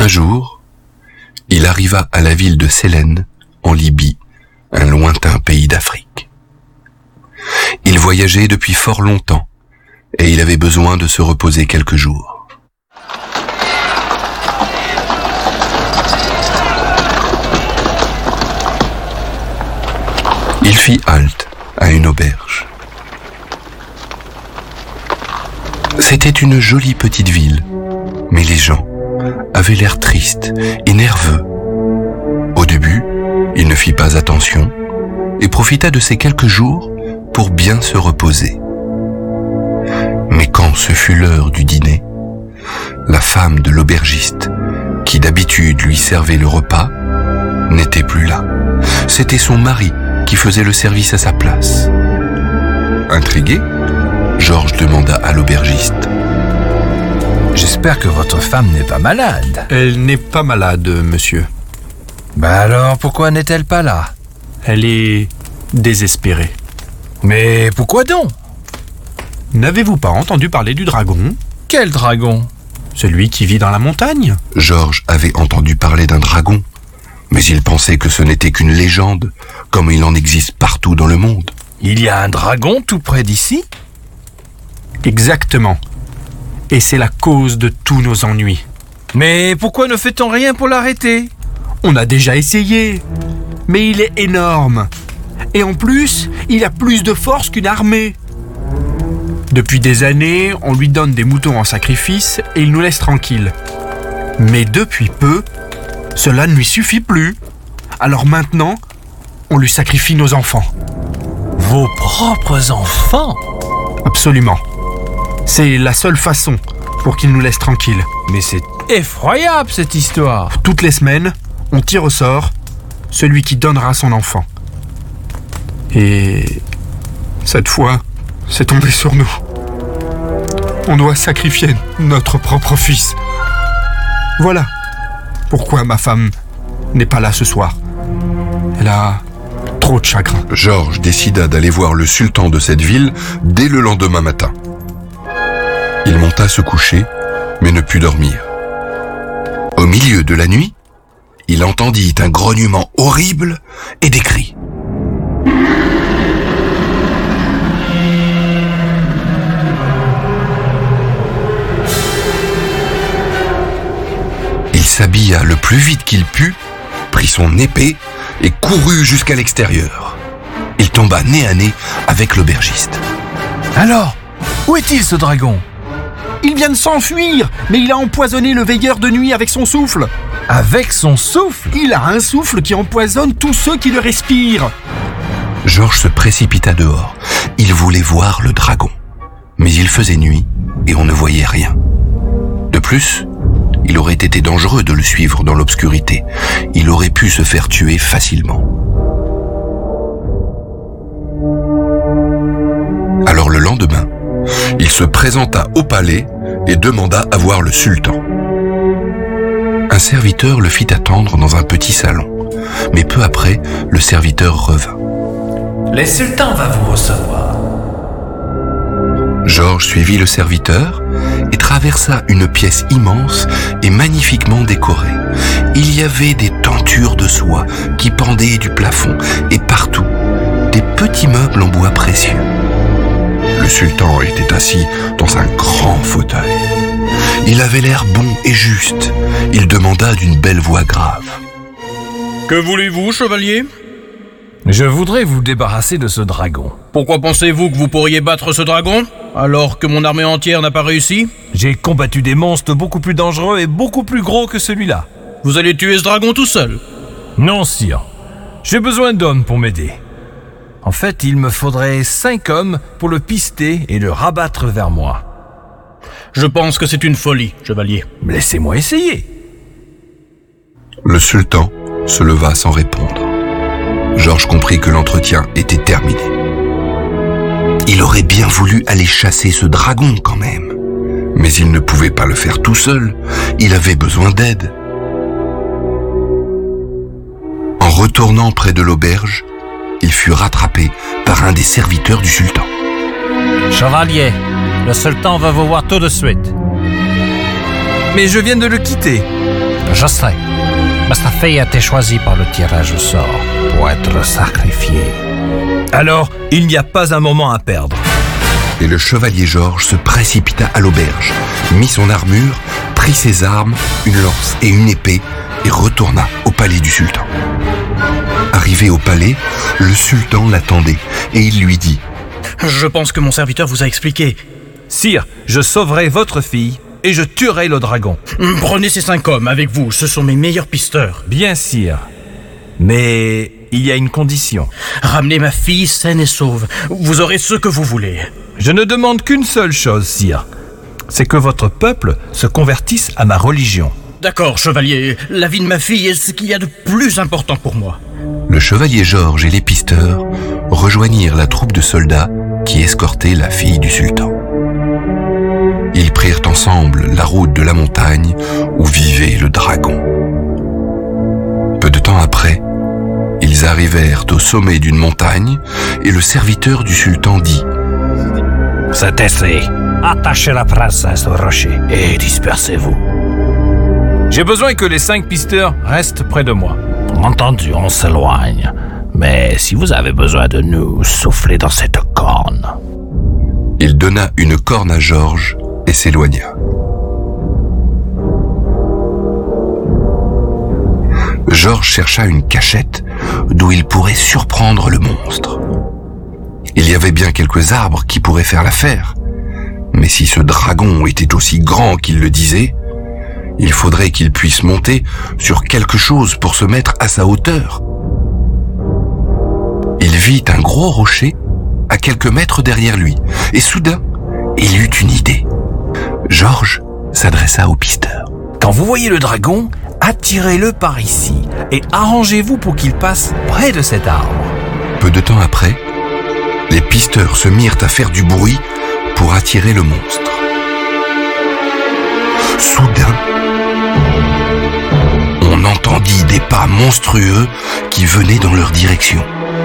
Un jour, il arriva à la ville de Célène, en Libye, un lointain pays d'Afrique. Il voyageait depuis fort longtemps et il avait besoin de se reposer quelques jours. Il fit halte à une auberge. C'était une jolie petite ville, mais les gens avaient l'air tristes et nerveux. Au début, il ne fit pas attention et profita de ces quelques jours pour bien se reposer. Mais quand ce fut l'heure du dîner, la femme de l'aubergiste, qui d'habitude lui servait le repas, n'était plus là. C'était son mari qui faisait le service à sa place. Intrigué, Georges demanda à l'aubergiste. J'espère que votre femme n'est pas malade. Elle n'est pas malade, monsieur. Alors, pourquoi n'est-elle pas là? Elle est désespérée. Mais pourquoi donc? N'avez-vous pas entendu parler du dragon? Quel dragon? Celui qui vit dans la montagne. Georges avait entendu parler d'un dragon, mais il pensait que ce n'était qu'une légende, comme il en existe partout dans le monde. Il y a un dragon tout près d'ici? Exactement. Et c'est la cause de tous nos ennuis. Mais pourquoi ne fait-on rien pour l'arrêter? On a déjà essayé, mais il est énorme. Et en plus, il a plus de force qu'une armée. Depuis des années, on lui donne des moutons en sacrifice et il nous laisse tranquilles. Mais depuis peu, cela ne lui suffit plus. Alors maintenant, on lui sacrifie nos enfants. Vos propres enfants? Absolument. C'est la seule façon pour qu'il nous laisse tranquilles. Mais c'est effroyable cette histoire. Toutes les semaines, on tire au sort celui qui donnera son enfant. Et cette fois, c'est tombé sur nous. On doit sacrifier notre propre fils. Voilà pourquoi ma femme n'est pas là ce soir. Elle a trop de chagrin. Georges décida d'aller voir le sultan de cette ville dès le lendemain matin. Il monta se coucher, mais ne put dormir. Au milieu de la nuit, il entendit un grognement horrible et des cris. Il s'habilla le plus vite qu'il put, prit son épée et courut jusqu'à l'extérieur. Il tomba nez à nez avec l'aubergiste. Alors, où est-il ce dragon? Il vient de s'enfuir, mais il a empoisonné le veilleur de nuit avec son souffle. Avec son souffle? Il a un souffle qui empoisonne tous ceux qui le respirent. Georges se précipita dehors. Il voulait voir le dragon. Mais il faisait nuit et on ne voyait rien. De plus, il aurait été dangereux de le suivre dans l'obscurité. Il aurait pu se faire tuer facilement. Alors le lendemain, il se présenta au palais et demanda à voir le sultan. Un serviteur le fit attendre dans un petit salon. Mais peu après, le serviteur revint. Le sultan va vous recevoir. Georges suivit le serviteur et traversa une pièce immense et magnifiquement décorée. Il y avait des tentures de soie qui pendaient du plafond et partout, des petits meubles en bois précieux. Le sultan était assis dans un grand fauteuil. Il avait l'air bon et juste. Il demanda d'une belle voix grave. Que voulez-vous, chevalier? Je voudrais vous débarrasser de ce dragon. Pourquoi pensez-vous que vous pourriez battre ce dragon, alors que mon armée entière n'a pas réussi? J'ai combattu des monstres beaucoup plus dangereux et beaucoup plus gros que celui-là. Vous allez tuer ce dragon tout seul? Non, sire. J'ai besoin d'hommes pour m'aider. En fait, il me faudrait 5 hommes pour le pister et le rabattre vers moi. Je pense que c'est une folie, chevalier. Laissez-moi essayer. Le sultan se leva sans répondre. Georges comprit que l'entretien était terminé. Il aurait bien voulu aller chasser ce dragon quand même. Mais il ne pouvait pas le faire tout seul. Il avait besoin d'aide. En retournant près de l'auberge, il fut rattrapé par un des serviteurs du sultan. Chevalier, le sultan va vous voir tout de suite. Mais je viens de le quitter. Je sais. Mais sa fille a été choisie par le tirage au sort pour être sacrifiée. Alors, il n'y a pas un moment à perdre. Et le chevalier Georges se précipita à l'auberge, mit son armure, prit ses armes, une lance et une épée, et retourna au palais du sultan. Arrivé au palais, le sultan l'attendait, et il lui dit « Je pense que mon serviteur vous a expliqué. » « Sire, je sauverai votre fille et je tuerai le dragon. » « Prenez ces 5 hommes avec vous, ce sont mes meilleurs pisteurs. » « Bien, sire. Mais il y a une condition. » « Ramenez ma fille saine et sauve. Vous aurez ce que vous voulez. » « Je ne demande qu'une seule chose, sire. C'est que votre peuple se convertisse à ma religion. » « D'accord, chevalier. La vie de ma fille est ce qu'il y a de plus important pour moi. » Le chevalier Georges et les pisteurs rejoignirent la troupe de soldats qui escortait la fille du sultan. Ils prirent ensemble la route de la montagne où vivait le dragon. Peu de temps après, ils arrivèrent au sommet d'une montagne et le serviteur du sultan dit « C'est assez. Attachez la princesse au rocher et dispersez-vous. » « J'ai besoin que les 5 pisteurs restent près de moi. » « Entendu, on s'éloigne. Mais si vous avez besoin de nous, soufflez dans cette corne. » Il donna une corne à Georges et s'éloigna. Georges chercha une cachette d'où il pourrait surprendre le monstre. Il y avait bien quelques arbres qui pourraient faire l'affaire, mais si ce dragon était aussi grand qu'il le disait, il faudrait qu'il puisse monter sur quelque chose pour se mettre à sa hauteur. Il vit un gros rocher à quelques mètres derrière lui, et soudain, il eut une idée. Georges s'adressa au pisteur. « Quand vous voyez le dragon, attirez-le par ici et arrangez-vous pour qu'il passe près de cet arbre. » Peu de temps après, les pisteurs se mirent à faire du bruit pour attirer le monstre. Soudain, on entendit des pas monstrueux qui venaient dans leur direction.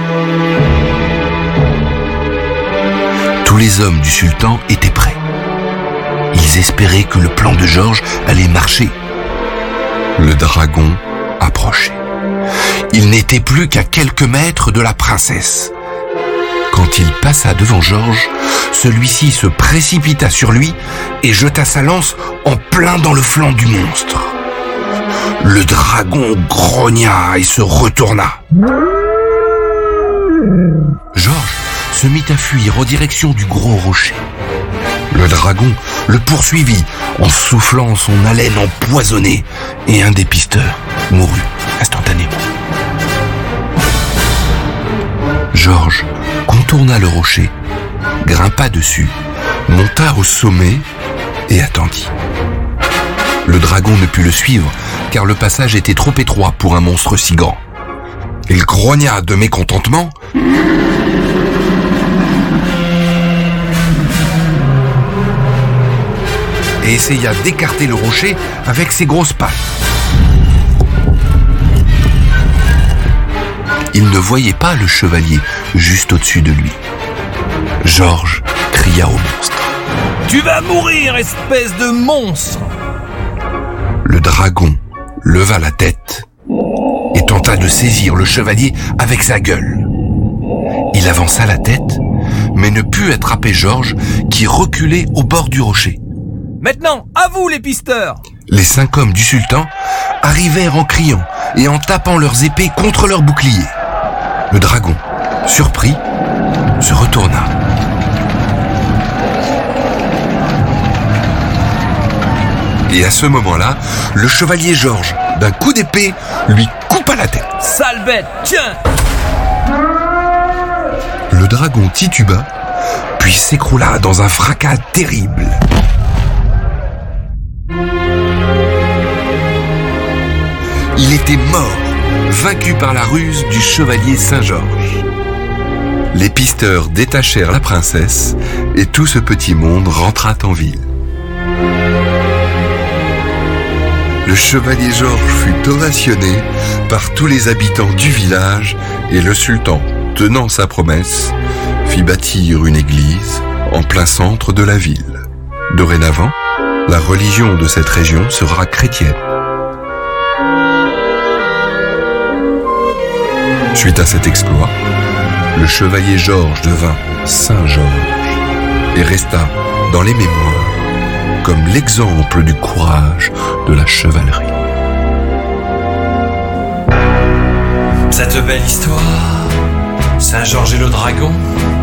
Tous les hommes du sultan étaient prêts. Ils espéraient que le plan de Georges allait marcher. Le dragon approchait. Il n'était plus qu'à quelques mètres de la princesse. Quand il passa devant Georges, celui-ci se précipita sur lui et jeta sa lance en plein dans le flanc du monstre. Le dragon grogna et se retourna. Georges se mit à fuir en direction du gros rocher. Le dragon le poursuivit en soufflant son haleine empoisonnée et un des pisteurs mourut instantanément. Georges contourna le rocher, grimpa dessus, monta au sommet et attendit. Le dragon ne put le suivre car le passage était trop étroit pour un monstre si grand. Il grogna de mécontentement et essaya d'écarter le rocher avec ses grosses pattes. Il ne voyait pas le chevalier juste au-dessus de lui. Georges cria au monstre. « Tu vas mourir, espèce de monstre !» Le dragon leva la tête et tenta de saisir le chevalier avec sa gueule. Il avança la tête, mais ne put attraper Georges qui reculait au bord du rocher. « Maintenant, à vous les pisteurs !» Les 5 hommes du sultan arrivèrent en criant et en tapant leurs épées contre leurs boucliers. Le dragon, surpris, se retourna. Et à ce moment-là, le chevalier Georges, d'un coup d'épée, lui coupa la tête. « Sale bête, tiens !» Le dragon tituba, puis s'écroula dans un fracas terrible. Il était mort, vaincu par la ruse du chevalier Saint-Georges. Les pisteurs détachèrent la princesse et tout ce petit monde rentra en ville. Le chevalier Georges fut ovationné par tous les habitants du village et le sultan, tenant sa promesse, fit bâtir une église en plein centre de la ville. Dorénavant, la religion de cette région sera chrétienne. Suite à cet exploit, le chevalier Georges devint Saint Georges et resta dans les mémoires comme l'exemple du courage de la chevalerie. Cette belle histoire, Saint Georges et le dragon,